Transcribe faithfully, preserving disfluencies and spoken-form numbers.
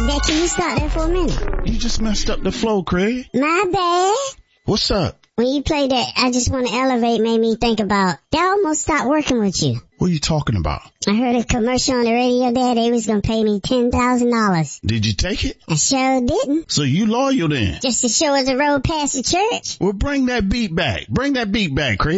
Dad, can you stop that for a minute? You just messed up the flow, Craig. My bad. What's up? When you play that, I just want to elevate made me think about, they almost stopped working with you. What are you talking about? I heard a commercial on the radio there. They was going to pay me ten thousand dollars. Did you take it? I sure didn't. So you loyal then? Just to show us the road past the church. Well, bring that beat back. Bring that beat back, Craig.